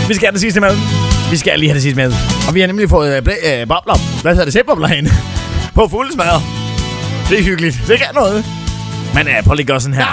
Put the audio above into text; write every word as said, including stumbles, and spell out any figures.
Vi skal have det sidste med. Vi skal lige have det sidste med. Og vi har nemlig fået øh, blæ- øh, bobler. Hvad hedder det? Sætbobler herinde. På fuldesmadder. Det er hyggeligt. Det kan noget. Men øh, prøv lige at gøre sådan her.